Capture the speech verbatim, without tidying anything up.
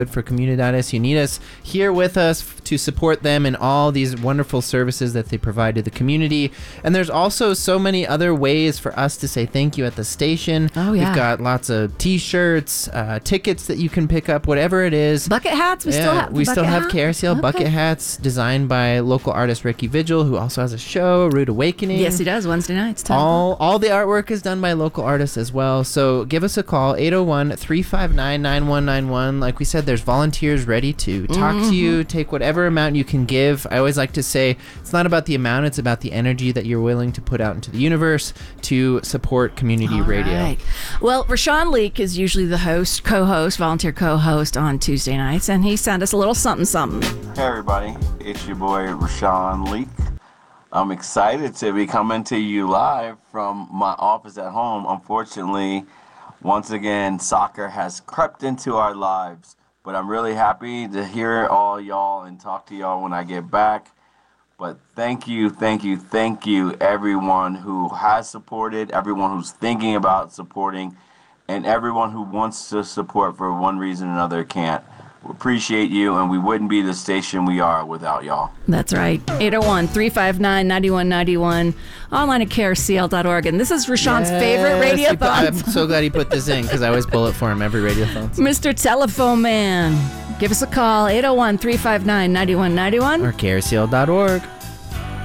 for Comunidades Unidas here with us f- to support them in all these wonderful services that they provide to the community. And there's also so many other ways for us to say thank you at the station. Oh, yeah. We've got lots of t-shirts, uh, tickets that you can pick up, whatever it is. Bucket hats. We yeah, still have we still have hat? K R C L Okay. bucket hats designed by local artist Ricky Vigil, who also has a show, Rude Awakening. Yes, he does. Wednesday nights. ten All all the artwork is done by local artists as well. So give us a call, eight oh one, three five nine, nine one nine one. Like we said, there's volunteers ready to talk Mm-hmm. to you. Take whatever amount you can give. I always like to say it's not about the amount, it's about the energy that you're willing to put out into the universe to support community All radio. right. Well, Rashawn Leak is usually the host, co-host, volunteer co-host on Tuesday nights, and he sent us a little something something. Hey everybody, it's your boy Rashawn Leak. I'm excited to be coming to you live from my office at home. Unfortunately, once again, soccer has crept into our lives, but I'm really happy to hear all y'all and talk to y'all when I get back. But thank you, thank you, thank you, everyone who has supported, everyone who's thinking about supporting, and everyone who wants to support for one reason or another can't. We appreciate you, and we wouldn't be the station we are without y'all. That's right. eight oh one, three five nine, nine one nine one. Online at K R C L dot org. And this is Rashawn's favorite Yes, he put- I'm radiothon. so glad he put this in because I always pull it for him every radiothon. Mister Telephone Man. Give us a call, eight oh one, three five nine, nine one nine one. Or K R C L dot org.